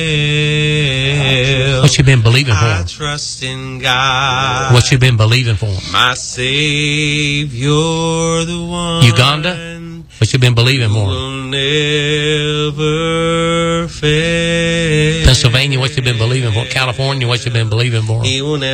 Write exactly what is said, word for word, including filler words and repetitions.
What you been believing for? I trust in God. What you been believing for? My Savior, the one. Uganda? What you been believing for? Will never fail. Pennsylvania? What you been believing for? California? What you been believing for? He will never